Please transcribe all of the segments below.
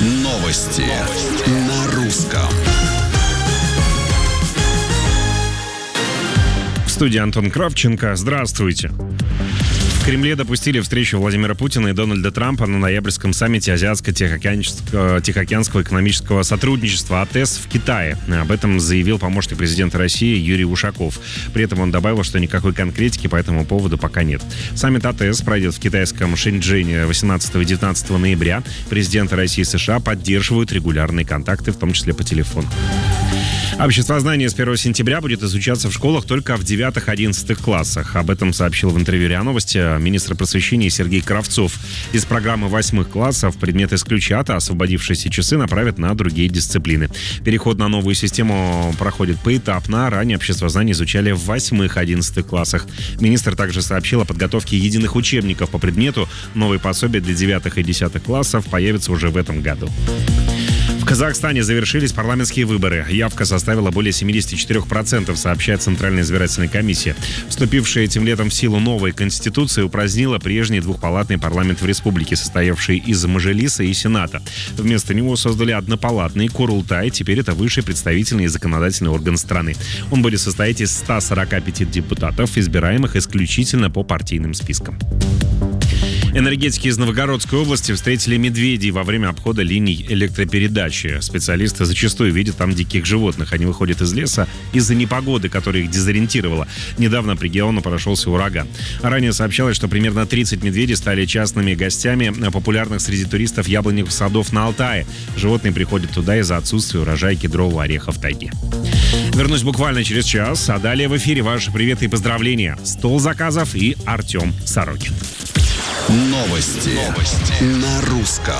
Новости на русском. В студии Антон Кравченко. Здравствуйте. В Кремле допустили встречу Владимира Путина и Дональда Трампа на ноябрьском саммите Азиатско-Тихоокеанского экономического сотрудничества АТЭС в Китае. Об этом заявил помощник президента России Юрий Ушаков. При этом он добавил, что никакой конкретики по этому поводу пока нет. Саммит АТЭС пройдет в китайском Шэньчжэне 18 и 19 ноября. Президенты России и США поддерживают регулярные контакты, в том числе по телефону. Обществознание с 1 сентября будет изучаться в школах только в 9-11 классах. Об этом сообщил в интервью РИА Новости министр просвещения Сергей Кравцов. Из программы 8 классов предмет исключат, а освободившиеся часы направят на другие дисциплины. Переход на новую систему проходит поэтапно. Ранее обществознание изучали в 8-11 классах. Министр также сообщил о подготовке единых учебников по предмету. Новые пособия для 9 и 10 классов появятся уже в этом году. В Казахстане завершились парламентские выборы. Явка составила более 74%, сообщает Центральная избирательная комиссия. Вступившая этим летом в силу новая конституция упразднила прежний двухпалатный парламент в республике, состоявший из Мажилиса и Сената. Вместо него создали однопалатный Курултай. Теперь это высший представительный и законодательный орган страны. Он будет состоять из 145 депутатов, избираемых исключительно по партийным спискам. Энергетики из Новгородской области встретили медведей во время обхода линий электропередачи. Специалисты зачастую видят там диких животных. Они выходят из леса из-за непогоды, которая их дезориентировала. Недавно по региону прошелся ураган. Ранее сообщалось, что примерно 30 медведей стали частными гостями популярных среди туристов яблоневых садов на Алтае. Животные приходят туда из-за отсутствия урожая кедрового ореха в тайге. Вернусь буквально через час, а далее в эфире ваши приветы и поздравления. Стол заказов и Артем Сорокин. Новости на русском.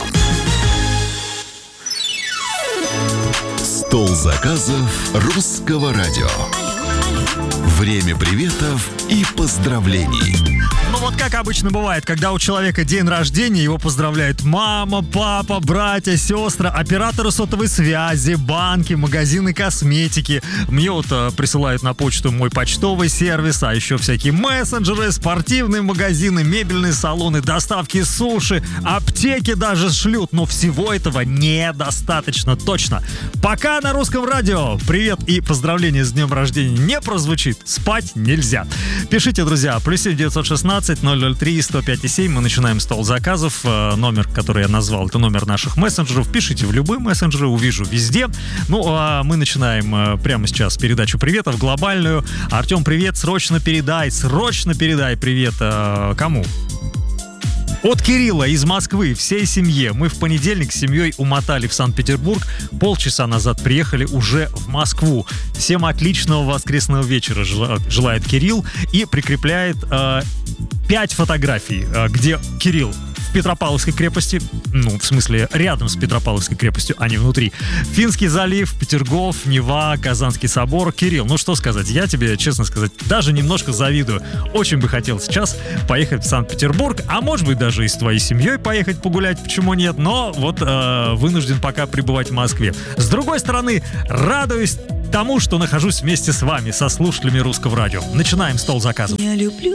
Стол заказов русского радио. Время приветов и поздравлений. Ну вот как обычно бывает, когда у человека день рождения, его поздравляют мама, папа, братья, сестры, операторы сотовой связи, банки, магазины косметики. Мне вот присылают на почту мой почтовый сервис, а еще всякие мессенджеры, спортивные магазины, мебельные салоны, доставки суши, аптеки даже шлют. Но всего этого недостаточно точно. Пока на русском радио привет и поздравления с днем рождения не прозвучит, спать нельзя. Пишите, друзья, +7 916 003 105 7. Мы начинаем стол заказов. Номер, который я назвал, это номер наших мессенджеров. Пишите в любые мессенджеры, увижу везде. Ну, а мы начинаем прямо сейчас передачу приветов глобальную. Артем, привет, срочно передай привет кому? От Кирилла из Москвы, всей семье. Мы в понедельник с семьей умотали в Санкт-Петербург. Полчаса назад приехали уже в Москву. Всем отличного воскресного вечера желает Кирилл. И прикрепляет 5 фотографий, где Кирилл в Петропавловской крепости, ну, в смысле, рядом с Петропавловской крепостью, а не внутри. Финский залив, Петергоф, Нева, Казанский собор. Кирилл, ну что сказать, я тебе, честно сказать, даже немножко завидую. Очень бы хотел сейчас поехать в Санкт-Петербург, а может быть даже и с твоей семьей поехать погулять, почему нет, но вот вынужден пока пребывать в Москве. С другой стороны, радуюсь тому, что нахожусь вместе с вами, со слушателями русского радио. Начинаем стол заказов. Я люблю